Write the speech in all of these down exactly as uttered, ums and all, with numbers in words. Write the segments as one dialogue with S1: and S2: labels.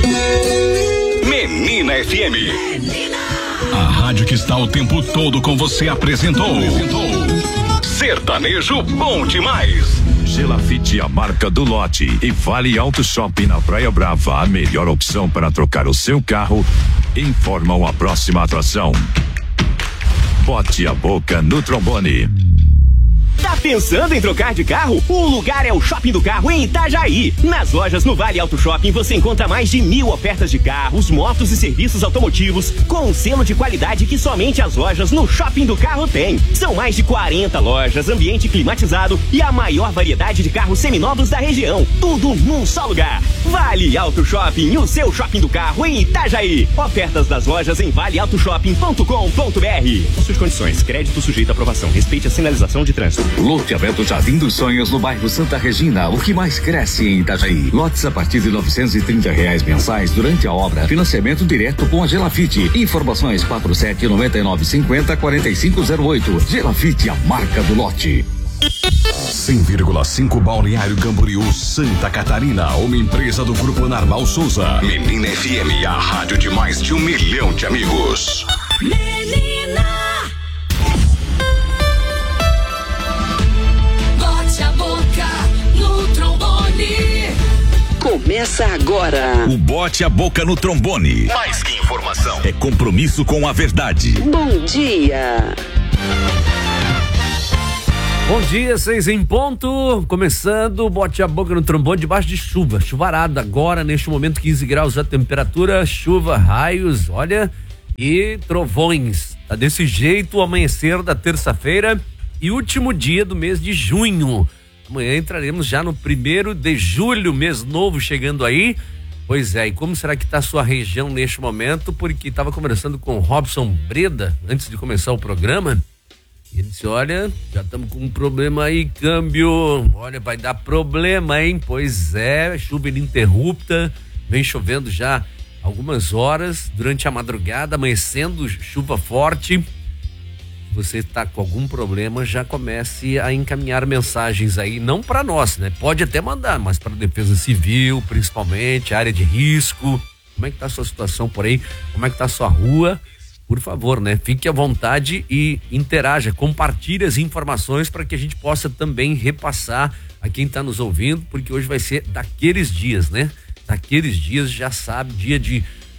S1: Menina F M. A rádio que está o tempo todo com você apresentou. apresentou. Sertanejo bom demais.
S2: Gelafite, a marca do lote, e Vale Auto Shopping na Praia Brava, a melhor opção para trocar o seu carro, informam a próxima atração. Bote a boca no trombone.
S3: Tá pensando em trocar de carro? O lugar é o Shopping do Carro em Itajaí. Nas lojas no Vale Auto Shopping você encontra mais de mil ofertas de carros, motos e serviços automotivos com um selo de qualidade que somente as lojas no Shopping do Carro têm. São mais de quarenta lojas, ambiente climatizado e a maior variedade de carros seminovos da região. Tudo num só lugar. Vale Auto Shopping, o seu Shopping do Carro em Itajaí. Ofertas das lojas em vale auto shopping ponto com ponto b r. Suas condições, crédito sujeito à aprovação. Respeite a sinalização de trânsito.
S4: Loteamento Jardim dos Sonhos no bairro Santa Regina, o que mais cresce em Itajaí. Lotes a partir de novecentos e trinta reais mensais durante a obra. Financiamento direto com a Gelafite. Informações quatro sete nove nove cinco zero quatro cinco zero oito. Gelafite, a marca do lote.
S1: cem vírgula cinco Balneário Camboriú, Santa Catarina, uma empresa do Grupo Narval Souza. Menina F M, a rádio de mais de um milhão de amigos.
S5: Menina, bote a boca no trombone.
S6: Começa agora.
S1: O Bote a Boca no Trombone. Mais que informação, é compromisso com a verdade.
S6: Bom dia.
S7: Bom dia, seis em ponto, começando, bote a boca no trombone debaixo de chuva, chuvarada agora, neste momento quinze graus a temperatura, chuva, raios, olha, e trovões, tá desse jeito o amanhecer da terça-feira e último dia do mês de junho. Amanhã entraremos já no primeiro de julho, mês novo chegando aí. Pois é, e como será que tá a sua região neste momento? Porque estava conversando com o Robson Breda antes de começar o programa. Ele disse, olha, já estamos com um problema aí, câmbio, olha, vai dar problema, hein? Pois é, chuva ininterrupta, vem chovendo já algumas horas, durante a madrugada, amanhecendo, chuva forte. Se você está com algum problema, já comece a encaminhar mensagens aí, não para nós, né? Pode até mandar, mas para a Defesa Civil, principalmente, área de risco. Como é que tá a sua situação por aí? Como é que tá a sua rua? Por favor, né? Fique à vontade e interaja, compartilhe as informações para que a gente possa também repassar a quem está nos ouvindo, porque hoje vai ser daqueles dias, né? Daqueles dias, já sabe, dia de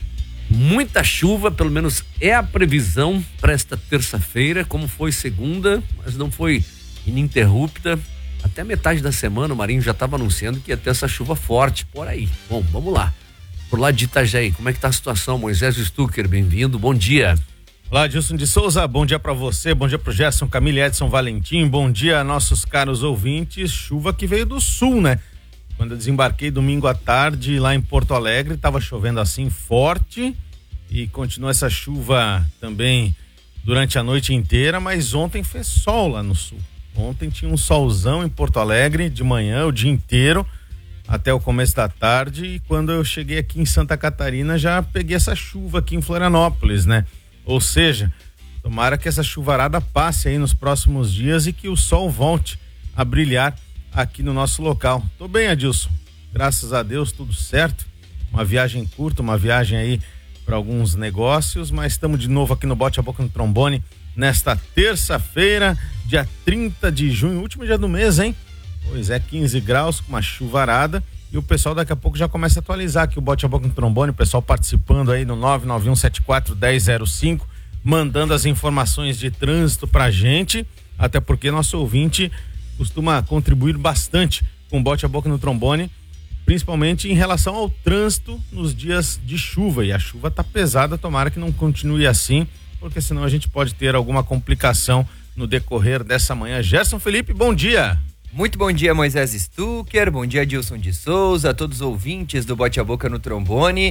S7: muita chuva, pelo menos é a previsão para esta terça-feira, como foi segunda, mas não foi ininterrupta. Até a metade da semana o Marinho já estava anunciando que ia ter essa chuva forte por aí. Bom, vamos lá. Por lá de Itajaí, como é que tá a situação? Moisés Stucker, bem-vindo, bom dia.
S8: Olá, Gilson de Souza, bom dia para você, bom dia pro Gerson, Camila e Edson Valentim, bom dia a nossos caros ouvintes. Chuva que veio do sul, né? Quando eu desembarquei domingo à tarde lá em Porto Alegre, tava chovendo assim forte e continua essa chuva também durante a noite inteira, mas ontem fez sol lá no sul. Ontem tinha um solzão em Porto Alegre de manhã, o dia inteiro, até o começo da tarde, e quando eu cheguei aqui em Santa Catarina já peguei essa chuva aqui em Florianópolis, né? Ou seja, tomara que essa chuvarada passe aí nos próximos dias e que o sol volte a brilhar aqui no nosso local. Tô bem, Adilson, graças a Deus, tudo certo, uma viagem curta, uma viagem aí para alguns negócios, mas estamos de novo aqui no Bote a Boca no Trombone nesta terça-feira, dia trinta de junho, último dia do mês, hein? Pois é, quinze graus, com uma chuvarada, e o pessoal daqui a pouco já começa a atualizar aqui o Bote a Boca no Trombone, o pessoal participando aí no nove nove um sete quatro um zero zero cinco, mandando as informações de trânsito pra gente, até porque nosso ouvinte costuma contribuir bastante com o Bote a Boca no Trombone, principalmente em relação ao trânsito nos dias de chuva, e a chuva tá pesada, tomara que não continue assim, porque senão a gente pode ter alguma complicação no decorrer dessa manhã. Gerson Felipe, bom dia!
S9: Muito bom dia, Moisés Stucker, bom dia, Dilson de Souza, a todos os ouvintes do Bote a Boca no Trombone.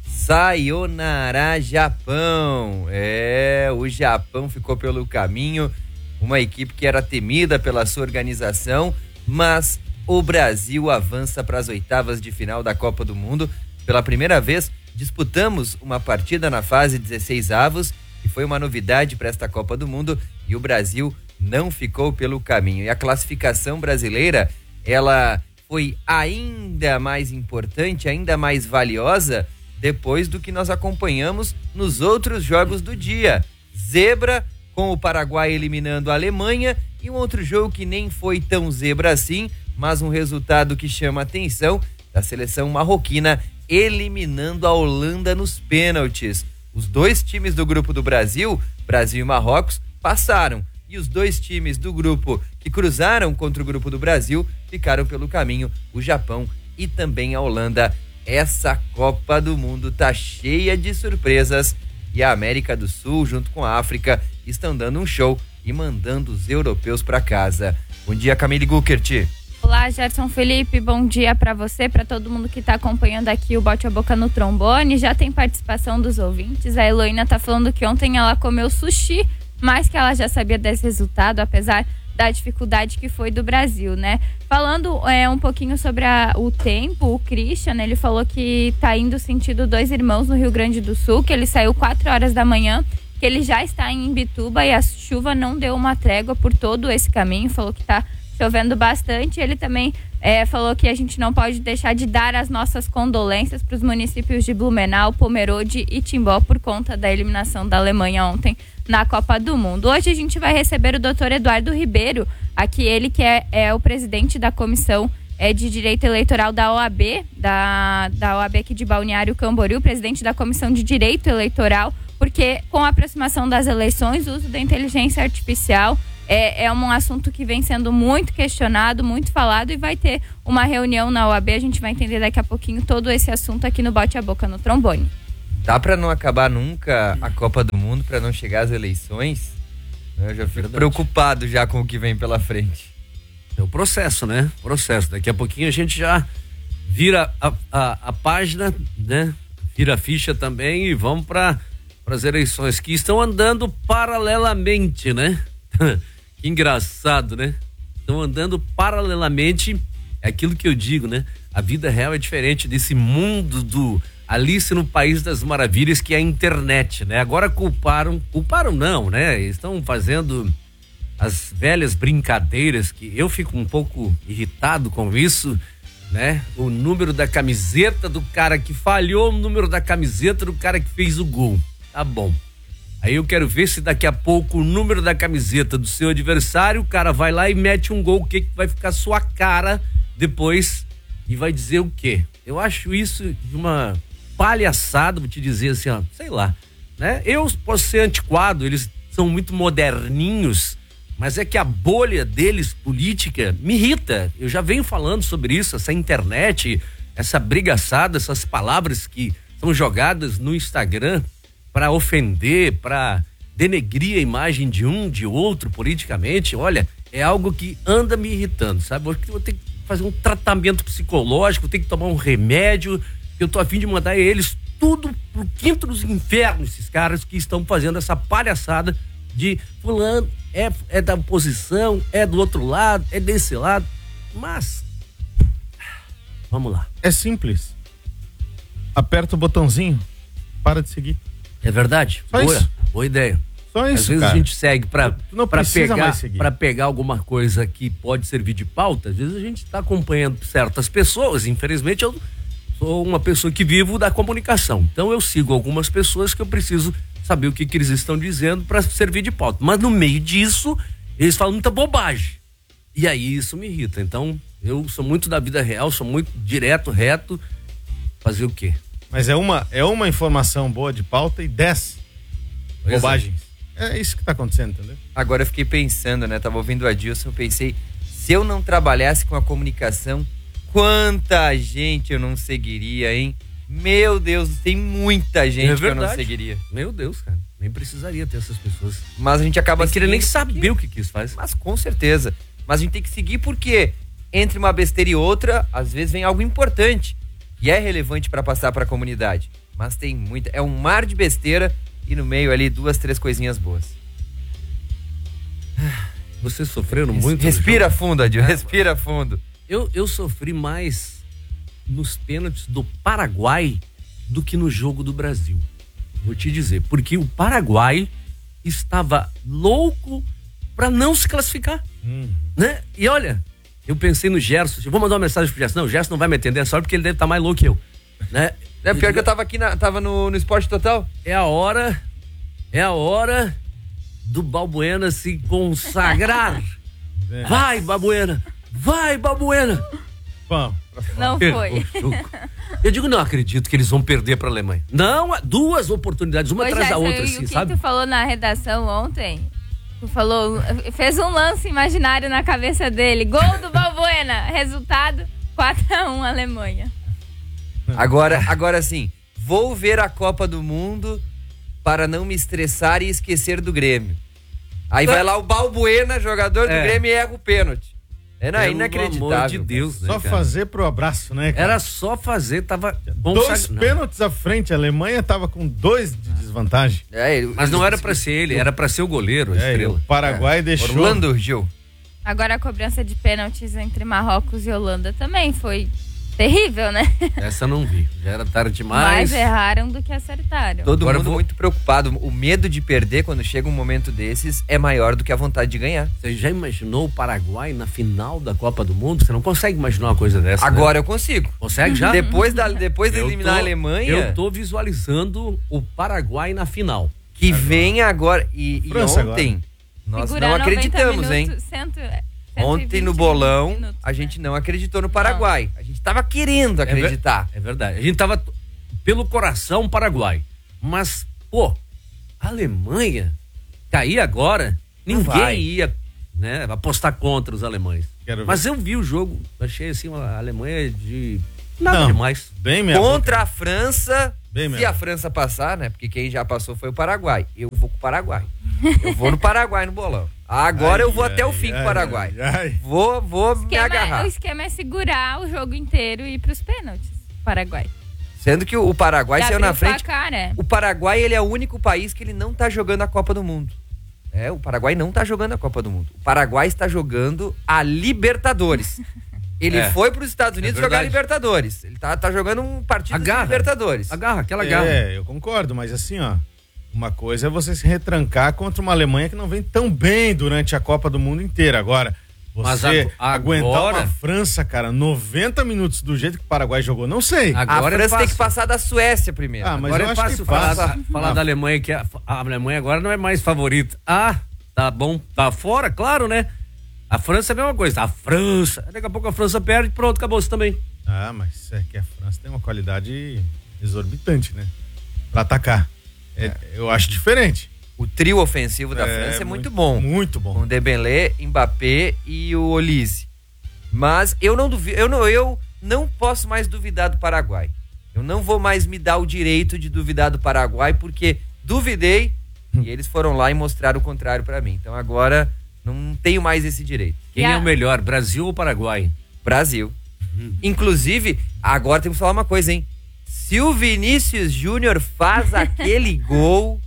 S9: Sayonara, Japão. É, o Japão ficou pelo caminho, uma equipe que era temida pela sua organização, mas o Brasil avança para as oitavas de final da Copa do Mundo. Pela primeira vez, disputamos uma partida na fase dezesseis avos, que foi uma novidade para esta Copa do Mundo, e o Brasil não ficou pelo caminho. E a classificação brasileira, ela foi ainda mais importante, ainda mais valiosa, depois do que nós acompanhamos nos outros jogos do dia. Zebra, com o Paraguai eliminando a Alemanha, e um outro jogo que nem foi tão zebra assim, mas um resultado que chama a atenção, da seleção marroquina eliminando a Holanda nos pênaltis. Os dois times do grupo do Brasil, Brasil e Marrocos, passaram. E os dois times do grupo que cruzaram contra o grupo do Brasil ficaram pelo caminho, o Japão e também a Holanda. Essa Copa do Mundo tá cheia de surpresas e a América do Sul, junto com a África, estão dando um show e mandando os europeus para casa. Bom dia, Camille Guckert.
S10: Olá, Gerson Felipe, bom dia para você, para todo mundo que está acompanhando aqui o Bote a Boca no Trombone. Já tem participação dos ouvintes. A Heloína tá falando que ontem ela comeu sushi, mas que ela já sabia desse resultado, apesar da dificuldade que foi do Brasil, né? Falando é, um pouquinho sobre a, o tempo, o Christian, ele falou que tá indo sentido Dois Irmãos no Rio Grande do Sul, que ele saiu quatro horas da manhã, que ele já está em Imbituba e a chuva não deu uma trégua por todo esse caminho, falou que tá chovendo bastante. Ele também é, falou que a gente não pode deixar de dar as nossas condolências para os municípios de Blumenau, Pomerode e Timbó por conta da eliminação da Alemanha ontem na Copa do Mundo. Hoje a gente vai receber o doutor Eduardo Ribeiro, aqui ele que é, é o presidente da Comissão é, de Direito Eleitoral da O A B, da, da O A B aqui de Balneário Camboriú, presidente da Comissão de Direito Eleitoral, porque com a aproximação das eleições, o uso da inteligência artificial É, é um assunto que vem sendo muito questionado, muito falado, e vai ter uma reunião na O A B. A gente vai entender daqui a pouquinho todo esse assunto aqui no Bote a Boca no Trombone.
S9: Dá pra não acabar nunca a Copa do Mundo, pra não chegar às eleições? Eu já fico Verdade. preocupado já com o que vem pela frente.
S7: É o processo, né? Processo. Daqui a pouquinho a gente já vira a, a, a página, né? Vira a ficha também e vamos para as eleições que estão andando paralelamente, né? Que engraçado, né? Estão andando paralelamente, é aquilo que eu digo, né? A vida real é diferente desse mundo do Alice no País das Maravilhas, que é a internet, né? Agora culparam, culparam não, né? Estão fazendo as velhas brincadeiras que eu fico um pouco irritado com isso, né? O número da camiseta do cara que falhou, o número da camiseta do cara que fez o gol. Tá bom. Aí eu quero ver se daqui a pouco o número da camiseta do seu adversário, o cara vai lá e mete um gol, o que, que vai ficar sua cara depois e vai dizer o quê? Eu acho isso de uma palhaçada, vou te dizer assim, ó, sei lá, né? Eu posso ser antiquado, eles são muito moderninhos, mas é que a bolha deles, política, me irrita. Eu já venho falando sobre isso, essa internet, essa brigaçada, essas palavras que são jogadas no Instagram para ofender, para denegrir a imagem de um, de outro politicamente. Olha, é algo que anda me irritando, sabe? Eu vou ter que fazer um tratamento psicológico, vou ter que tomar um remédio, eu tô a fim de mandar eles tudo pro quinto dos infernos, esses caras que estão fazendo essa palhaçada de fulano é, é da oposição, é do outro lado, é desse lado, mas vamos lá.
S8: É simples. Aperta o botãozinho, para de seguir.
S7: É verdade?
S8: Só
S7: boa,
S8: isso.
S7: boa ideia.
S8: Só isso,
S7: Às vezes
S8: cara.
S7: a gente segue pra, pra, pegar, pra pegar alguma coisa que pode servir de pauta. Às vezes a gente tá acompanhando certas pessoas. Infelizmente eu sou uma pessoa que vivo da comunicação. Então eu sigo algumas pessoas que eu preciso saber o que, que eles estão dizendo para servir de pauta. Mas no meio disso, eles falam muita bobagem. E aí isso me irrita. Então eu sou muito da vida real, sou muito direto, reto. Fazer o quê?
S8: Mas é uma, é uma informação boa de pauta e dez pois bobagens. É. é isso que tá acontecendo, entendeu?
S9: Agora eu fiquei pensando, né? Tava ouvindo o Adilson, eu pensei, se eu não trabalhasse com a comunicação, quanta gente eu não seguiria, hein? Meu Deus, tem muita gente é que eu não seguiria.
S7: Meu Deus, cara. Nem precisaria ter essas pessoas.
S9: Mas a gente acaba
S7: sem querer nem saber
S9: porque...
S7: o que que isso faz.
S9: Mas com certeza. Mas a gente tem que seguir porque entre uma besteira e outra, às vezes vem algo importante. E é relevante para passar para a comunidade. Mas tem muita... É um mar de besteira e no meio ali duas, três coisinhas boas.
S7: Vocês sofreram muito?
S9: Respira fundo, Adil. É, respira fundo.
S7: Eu, eu sofri mais nos pênaltis do Paraguai do que no jogo do Brasil. Vou te dizer. Porque o Paraguai estava louco para não se classificar. Hum. Né? E olha... Eu pensei no Gerson, eu vou mandar uma mensagem pro Gerson. Não, o Gerson não vai me atender, só porque ele deve estar mais louco que eu. Né?
S9: É pior que eu tava aqui, na, tava no, no Esporte Total.
S7: É a hora, é a hora do Balbuena se consagrar. Vai, Balbuena, vai, Balbuena.
S8: Bom,
S10: Não foi.
S7: Eu digo, não acredito que eles vão perder pra Alemanha. Não, duas oportunidades, uma
S10: Ô,
S7: atrás da
S10: Gerson,
S7: outra,
S10: e
S7: assim,
S10: o que
S7: sabe?
S10: tu falou na redação ontem? Tu falou, fez um lance imaginário na cabeça dele. Gol do Balbuena. Resultado, quatro a um Alemanha.
S9: Agora, agora sim, vou ver a Copa do Mundo para não me estressar e esquecer do Grêmio. Aí vai lá o Balbuena, jogador do
S7: É.
S9: Grêmio, e erra o pênalti. É, não, é
S7: Pelo
S9: inacreditável.
S7: amor de Deus, né,
S8: só
S7: cara?
S8: fazer pro abraço, né, cara?
S7: Era só fazer, tava...
S8: Dois
S7: consag-
S8: pênaltis à frente, a Alemanha tava com dois de desvantagem.
S9: É, ele-
S7: Mas não era pra ser ele, era pra ser o goleiro, a
S8: É, e
S7: estrela.
S8: o Paraguai deixou.
S9: Orlando Gil.
S10: Agora a cobrança de pênaltis entre Marrocos e Holanda também foi terrível, né?
S7: Essa eu não vi, já era tarde
S10: Mais
S7: demais.
S10: erraram do que acertaram.
S9: Todo
S7: Agora
S9: mundo
S7: vou-
S9: muito preocupado. O medo de perder quando chega um momento desses é maior do que a vontade de ganhar.
S7: Você já imaginou o Paraguai na final da Copa do Mundo? Você não consegue imaginar uma coisa dessa, né?
S9: Agora eu consigo.
S7: Consegue já?
S9: Depois, da, depois de
S7: Eu
S9: eliminar
S7: tô-
S9: a Alemanha,
S7: Eu tô visualizando o Paraguai na final.
S9: que vem agora. E, e
S8: França
S9: ontem, nós
S10: Segurar
S9: não
S10: noventa
S9: acreditamos, hein?
S10: minutos, cento, cento e
S9: Ontem no
S10: vinte
S9: bolão,
S10: minutos,
S9: a
S10: né?
S9: gente não acreditou no Paraguai. A gente tava querendo
S7: É ver-
S9: acreditar.
S7: É verdade. A gente tava t- pelo coração Paraguai. Mas, pô, a Alemanha cair agora,
S9: Não
S7: ninguém
S9: vai.
S7: ia, né, apostar contra os alemães.
S8: Quero ver.
S7: Mas eu vi o jogo, achei assim, a Alemanha de nada
S8: Não.
S7: demais.
S8: Bem minha
S9: Contra a França,
S8: Bem
S9: se
S8: mesmo.
S9: a França passar, né? Porque quem já passou foi o Paraguai. Eu vou com o Paraguai. Eu vou no Paraguai no bolão. Agora
S8: Ai,
S9: eu vou
S8: ai,
S9: até o fim
S8: ai,
S9: com o Paraguai.
S8: ai, ai.
S9: Vou, vou
S10: O
S9: me
S10: esquema,
S9: agarrar.
S10: o esquema é segurar o jogo inteiro e ir pros pênaltis. Paraguai.
S9: Sendo que o Paraguai
S10: Já
S9: saiu
S10: abriu
S9: na
S10: o
S9: frente.
S10: placar, né?
S9: O Paraguai, ele é o único país que ele não tá jogando a Copa do Mundo. É, o Paraguai não tá jogando a Copa do Mundo. O Paraguai está jogando a Libertadores. Ele
S7: É.
S9: foi para os Estados Unidos
S7: É
S9: jogar a
S7: verdade.
S9: Libertadores. Ele tá, tá jogando um partido de
S7: Agarra.
S9: Libertadores.
S7: Agarra, aquela garra.
S8: É, eu concordo, mas assim, ó, uma coisa é você se retrancar contra uma Alemanha que não vem tão bem durante a Copa do Mundo inteira. Agora,
S7: Mas
S8: você
S7: ag-
S8: aguentar
S7: agora-
S8: uma França, cara, noventa minutos do jeito que o Paraguai jogou, não sei.
S7: Agora
S9: a França
S7: é
S9: tem que
S7: fácil.
S9: passar da Suécia primeiro.
S8: Ah, mas
S7: Agora
S8: eu
S7: é
S8: acho
S7: fácil
S8: que
S7: falar,
S8: passa.
S7: falar
S8: Ah,
S7: da Alemanha, que a, a Alemanha agora não é mais favorita. Ah, tá bom, tá fora, claro, né? A França é a mesma coisa. A França. Daqui a pouco a França perde, pronto, acabou isso também.
S8: Ah, mas é que a França tem uma qualidade exorbitante, né? Pra atacar. É, eu acho diferente.
S9: O trio ofensivo da França é muito, bom.
S8: Muito bom.
S9: Com o Dembélé, Mbappé e o Olise. Mas eu não duvido, eu não, eu não posso mais duvidar do Paraguai. Eu não vou mais me dar o direito de duvidar do Paraguai, porque duvidei e eles foram lá e mostraram o contrário pra mim. Então agora não tenho mais esse direito.
S7: Quem
S10: E a-
S7: é o melhor, Brasil ou Paraguai?
S9: Brasil. Inclusive, agora temos que falar uma coisa, hein? Se o Vinícius Júnior faz aquele gol,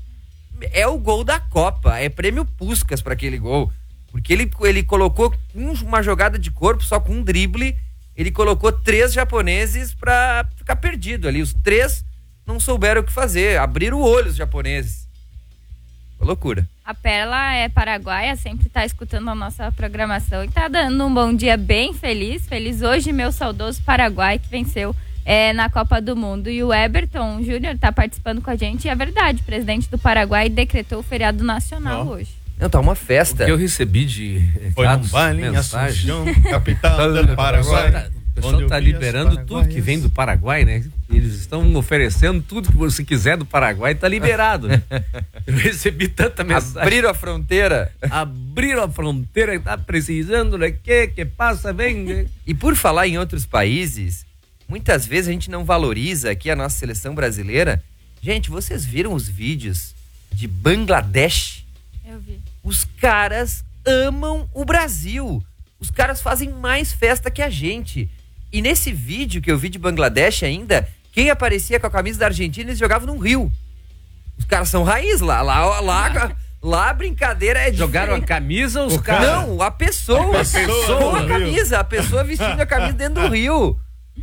S9: é o gol da Copa. É prêmio Puskás pra aquele gol. Porque ele, ele colocou um- uma jogada de corpo, só com um drible, ele colocou três japoneses pra ficar perdido ali. Os três não souberam o que fazer, abriram o olho os japoneses. Foi loucura.
S10: A Perla é paraguaia, sempre tá escutando a nossa programação e tá dando um bom dia bem feliz. Feliz hoje, meu saudoso Paraguai, que venceu é, na Copa do Mundo. E o Eberton Júnior tá participando com a gente. E é verdade, o presidente do Paraguai decretou o feriado nacional
S8: Ó.
S10: hoje.
S9: Não, tá uma
S7: O
S9: festa.
S7: que eu recebi de
S8: Foi num
S7: recados,
S8: baile em
S7: mensagens.
S8: Assunção, capital do
S7: O pessoal
S8: Paraguai.
S7: tá, o pessoal
S8: onde eu
S7: tá
S8: vi as
S7: liberando tudo
S8: paraguaias.
S7: que vem do Paraguai, né? Eles estão oferecendo tudo que você quiser do Paraguai, tá liberado, né? Eu recebi tanta mensagem.
S9: Abriram a fronteira.
S7: Abriram a fronteira, tá precisando, né? Que, que passa, vem. né?
S9: E por falar em outros países, muitas vezes a gente não valoriza aqui a nossa seleção brasileira. Gente, vocês viram os vídeos de Bangladesh?
S10: Eu vi.
S9: Os caras amam o Brasil. Os caras fazem mais festa que a gente. E nesse vídeo que eu vi de Bangladesh ainda, quem aparecia com a camisa da Argentina, eles jogavam no Rio. Os caras são raiz lá. Lá, lá, lá a brincadeira é
S7: Jogaram a
S9: diferente.
S7: camisa os
S8: O
S7: caras.
S9: Não, a pessoa.
S8: A pessoa
S9: com
S8: no
S9: a
S8: Rio.
S9: camisa. A pessoa vestindo a camisa dentro do Rio.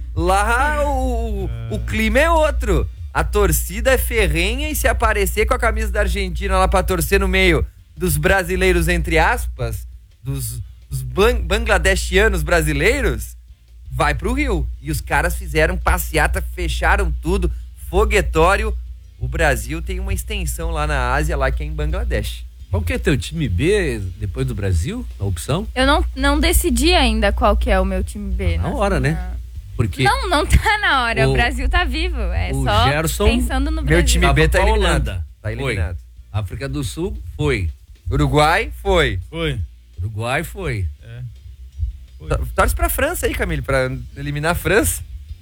S9: Lá o, o clima é outro. A torcida é ferrenha e se aparecer com a camisa da Argentina lá pra torcer no meio dos brasileiros, entre aspas, dos, dos ban- bangladeshianos brasileiros, vai pro Rio. E os caras fizeram passeata, fecharam tudo, foguetório. O Brasil tem uma extensão lá na Ásia, lá que é em Bangladesh.
S7: Qual que é teu time B depois do Brasil? A opção?
S10: Eu não, não decidi ainda qual que é o meu time B.
S7: Na
S10: né?
S7: hora, né? Porque
S10: Não, não tá na hora. O,
S7: O-
S10: Brasil tá vivo. É
S7: o
S10: só
S7: Gerson-
S10: pensando no
S9: Meu
S10: Brasil.
S9: time B tá
S7: Tava pra
S9: eliminado.
S7: Holanda.
S9: Tá eliminado.
S7: Foi. África do Sul foi.
S9: Uruguai foi.
S8: Foi.
S7: Uruguai foi.
S9: Tor- Torce pra França aí, Camille, pra eliminar a França.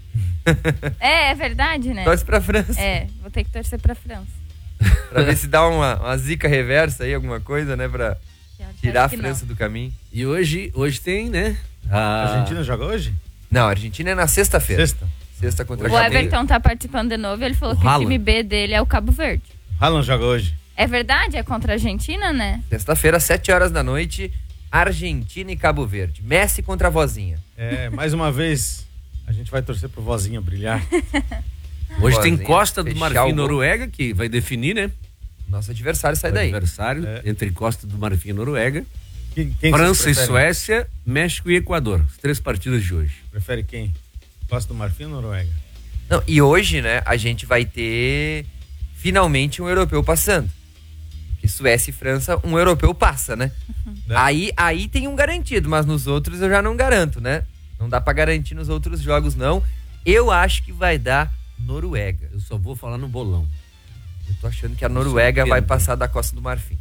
S10: É, é verdade, né?
S9: Torce pra França.
S10: É, vou ter que torcer pra França.
S9: Pra ver se dá uma, uma zica reversa aí, alguma coisa, né? Pra tirar a
S10: Acho que
S9: França do caminho.
S7: E hoje, hoje tem, né?
S8: A
S7: A
S8: Argentina joga hoje?
S9: Não, a Argentina é na sexta-feira.
S8: Sexta.
S9: Sexta contra a
S10: O
S9: Jamaica.
S10: Everton tá participando de novo e ele falou
S7: O
S10: que
S7: Haaland.
S10: o time B dele é o Cabo Verde.
S8: Haaland joga hoje.
S10: É verdade? É contra a Argentina, né?
S9: Sexta-feira, sete horas da noite, Argentina e Cabo Verde. Messi contra a vozinha.
S8: É, mais uma vez, a gente vai torcer pro vozinha brilhar.
S7: Hoje tem
S9: Vozinha,
S7: Costa do
S9: fechar
S7: Marfim
S9: o
S7: e
S9: gol.
S7: Noruega, que vai definir, né?
S9: Nosso adversário sai
S7: O
S9: daí.
S7: adversário
S8: É.
S7: entre Costa do Marfim e Noruega.
S8: Quem, quem
S7: França
S8: vocês
S7: e
S8: preferem?
S7: Suécia, México e Equador. As três partidas de hoje.
S8: Prefere quem? Costa do Marfim ou Noruega?
S9: Não, e hoje, né, a gente vai ter finalmente um europeu passando. Porque Suécia e França, um europeu passa, né?
S8: É.
S9: Aí, aí tem um garantido, mas nos outros eu já não garanto, né? Não dá pra garantir nos outros jogos, não. Eu acho que vai dar Noruega.
S7: Eu só vou falar no bolão.
S9: Eu tô achando que a Noruega vai
S7: surpreendo.
S9: passar da Costa do Marfim.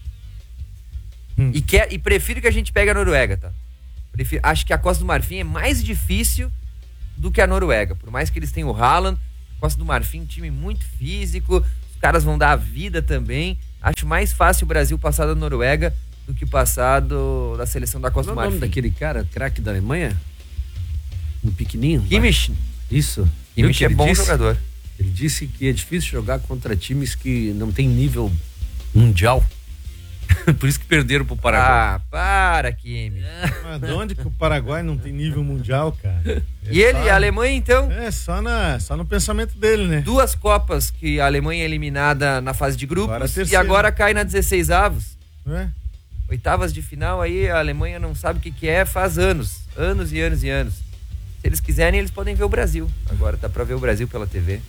S8: Hum.
S9: E, quer, e prefiro que a gente pegue a Noruega, tá? Prefiro, acho que a Costa do Marfim é mais difícil do que a Noruega. Por mais que eles tenham o Haaland, Costa do Marfim, um time muito físico, os caras vão dar a vida também. Acho mais fácil o Brasil passar da Noruega do que passar do, da seleção da Costa
S7: Qual
S9: do
S7: é o nome
S9: Marfim.
S7: daquele cara, craque da Alemanha? Um pequenininho?
S9: Kimmich.
S7: Isso. Viu
S9: Kimmich
S7: que
S9: é
S7: ele
S9: bom
S7: disse?
S9: jogador.
S7: Ele disse que é difícil jogar contra times que não tem nível mundial. Por isso que perderam pro Paraguai.
S9: Ah, para, Kimmich.
S8: Mas de onde que o Paraguai não tem nível mundial, cara? É
S9: E ele,
S8: só-
S9: a Alemanha, então?
S8: É, só, na, só no pensamento dele, né?
S9: Duas Copas que a Alemanha é eliminada na fase de grupos
S8: Agora a
S9: e
S8: terceira.
S9: agora cai na dezesseis avos.
S8: É?
S9: Oitavas de final aí, a Alemanha não sabe o que, que é faz anos. Anos e anos e anos. Se eles quiserem, eles podem ver o Brasil. Agora dá pra ver o Brasil pela T V.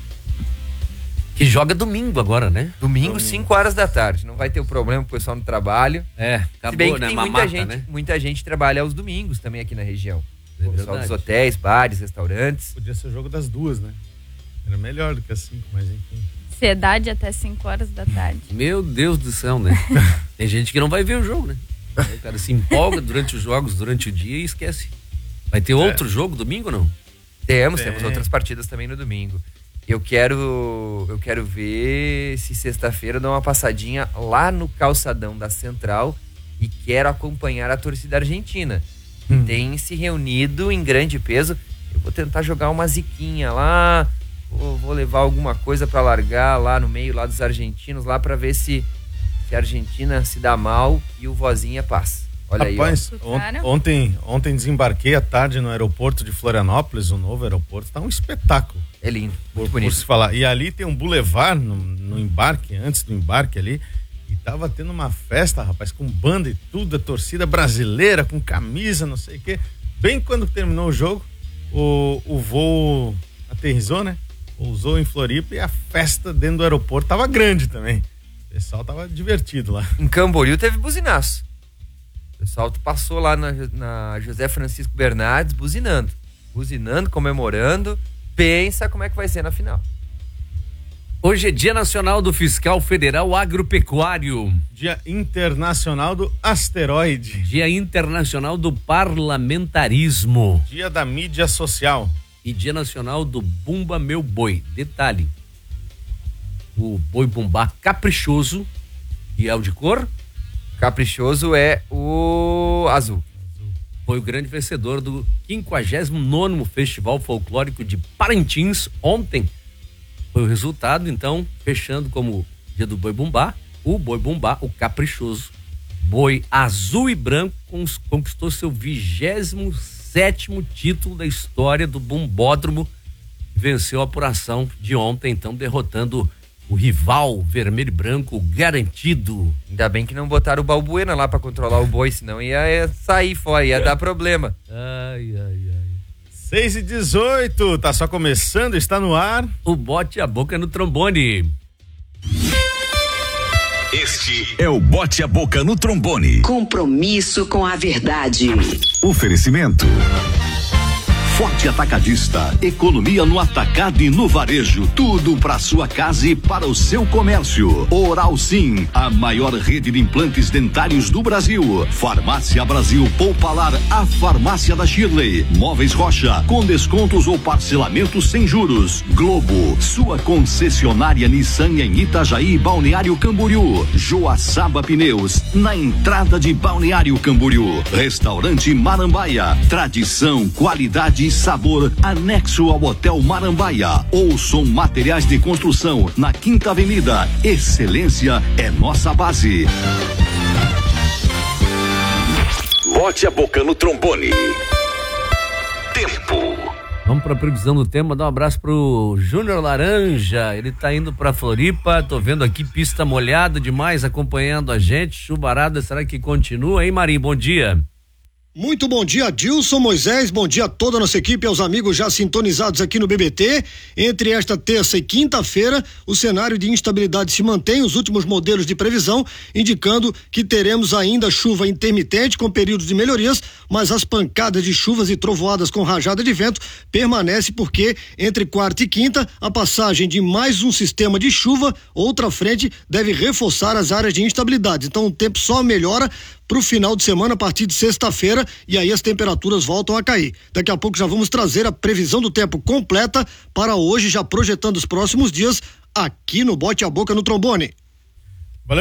S7: Que joga domingo agora, né?
S9: Domingo, cinco horas da tarde. Não vai ter o problema pro pessoal no trabalho.
S7: É,
S9: Se
S7: acabou,
S9: bem que
S7: né?
S9: tem
S7: Mamata,
S9: muita gente,
S7: né?
S9: muita gente trabalha aos domingos também aqui na região.
S7: É
S9: O pessoal
S7: verdade.
S9: dos hotéis, bares, restaurantes.
S8: Podia ser o jogo das duas, né? Era melhor do que as cinco, mas enfim.
S10: Ansiedade até cinco horas da tarde.
S7: Meu Deus do céu, né? Tem gente que não vai ver o jogo, né? Aí o cara se empolga durante os jogos, durante o dia e esquece. Vai ter outro jogo domingo ou não?
S9: Temos,
S8: É.
S9: temos outras partidas também no domingo. Eu quero, eu quero ver se sexta-feira dá uma passadinha lá no calçadão da Central e quero acompanhar a torcida argentina.
S8: Hum.
S9: Tem se reunido em grande peso. Eu vou tentar jogar uma ziquinha lá, vou, vou levar alguma coisa pra largar lá no meio lá dos argentinos lá pra ver se, se a Argentina se dá mal e o vozinha passa. Olha
S8: Rapaz,
S9: aí,
S8: on-
S10: Cara.
S8: ontem, ontem desembarquei à tarde no aeroporto de Florianópolis, o novo aeroporto, tá um espetáculo.
S9: ó. É lindo,
S8: Por,
S9: muito
S8: por
S9: bonito.
S8: se falar. E ali tem um bulevar no, no embarque, antes do embarque ali, e tava tendo uma festa, rapaz, com banda e tudo, a torcida brasileira, com camisa, não sei o quê. Bem quando terminou o jogo, o, o voo aterrissou, né? Pousou em Floripa e a festa dentro do aeroporto tava grande também. O pessoal tava divertido lá.
S9: Em Camboriú teve buzinaço. O pessoal passou lá na, na José Francisco Bernardes buzinando. Buzinando, comemorando. Pensa como é que vai ser na final.
S7: Hoje é Dia Nacional do Fiscal Federal Agropecuário.
S8: Dia Internacional do Asteroide.
S7: Dia Internacional do Parlamentarismo.
S8: Dia da Mídia Social.
S7: E Dia Nacional do Bumba Meu Boi. Detalhe: o boi bumbá caprichoso, e é o de cor,
S9: Caprichoso é o azul.
S7: foi o grande vencedor do quinquagésimo nono Festival Folclórico de Parintins ontem. Foi o resultado, então, fechando como Dia do Boi Bumbá, o Boi Bumbá, o caprichoso, boi azul e branco, cons- conquistou seu vigésimo sétimo título da história do bumbódromo, venceu a apuração de ontem, então, derrotando o rival vermelho e branco garantido.
S9: Ainda bem que não botaram o Balbuena lá pra controlar o boi, senão ia, ia sair fora, ia dar problema.
S7: Ai, ai, ai.
S8: seis e dezoito, tá só começando, está no ar.
S7: O Bote a Boca no Trombone.
S1: Este é o Bote a Boca no Trombone.
S6: Compromisso com a verdade.
S1: Oferecimento. Forte Atacadista, economia no atacado e no varejo, tudo para sua casa e para o seu comércio. Oral Sim, a maior rede de implantes dentários do Brasil. Farmácia Brasil Poupalar, a farmácia da Shirley. Móveis Rocha, com descontos ou parcelamentos sem juros. Globo, sua concessionária Nissan em Itajaí, Balneário Camboriú. Joaçaba Pneus, na entrada de Balneário Camboriú. Restaurante Marambaia, tradição, qualidade e sabor, anexo ao Hotel Marambaia. Ouçam Materiais de Construção, na Quinta Avenida. Excelência é nossa base. Bote a Boca no Trombone. Tempo.
S7: Vamos para a previsão do tempo, mandar um abraço pro Júnior Laranja, ele tá indo pra Floripa, tô vendo aqui pista molhada demais acompanhando a gente, chuvarada, será que continua, hein, Marinho? Bom dia.
S11: Muito bom dia, Adilson, Moisés, bom dia a toda a nossa equipe, aos amigos já sintonizados aqui no B B T. Entre esta terça e quinta-feira, o cenário de instabilidade se mantém, os últimos modelos de previsão indicando que teremos ainda chuva intermitente com períodos de melhorias, mas as pancadas de chuvas e trovoadas com rajada de vento permanece porque entre quarta e quinta, a passagem de mais um sistema de chuva, outra frente deve reforçar as áreas de instabilidade. Então o tempo só melhora para o final de semana a partir de sexta-feira e aí as temperaturas voltam a cair. Daqui a pouco já vamos trazer a previsão do tempo completa para hoje, já projetando os próximos dias aqui no Bote a Boca no Trombone.